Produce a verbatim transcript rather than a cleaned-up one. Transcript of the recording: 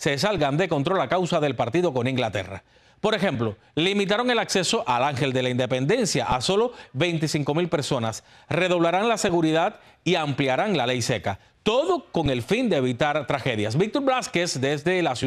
se salgan de control a causa del partido con Inglaterra. Por ejemplo, limitaron el acceso al Ángel de la Independencia a solo veinticinco mil personas, redoblarán la seguridad y ampliarán la ley seca. Todo con el fin de evitar tragedias. Víctor Blázquez desde la ciudad.